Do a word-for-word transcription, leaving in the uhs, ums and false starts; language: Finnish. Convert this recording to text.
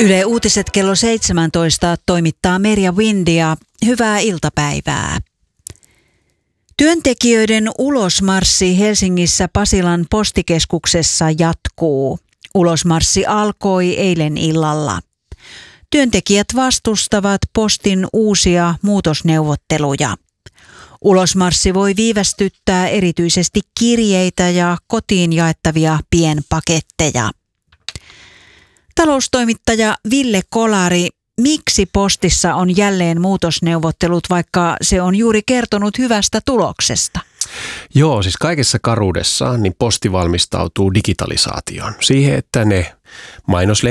Yle Uutiset kello seitsemäntoista toimittaa Merja Windia. Hyvää iltapäivää. Työntekijöiden ulosmarssi Helsingissä Pasilan postikeskuksessa jatkuu. Ulosmarssi alkoi eilen illalla. Työntekijät vastustavat postin uusia muutosneuvotteluja. Ulosmarssi voi viivästyttää erityisesti kirjeitä ja kotiin jaettavia pienpaketteja. Taloustoimittaja Ville Kolari, miksi postissa on jälleen muutosneuvottelut, vaikka se on juuri kertonut hyvästä tuloksesta? Joo, siis kaikessa karuudessaan niin posti valmistautuu digitalisaatioon. Siihen, että ne mainoslehtien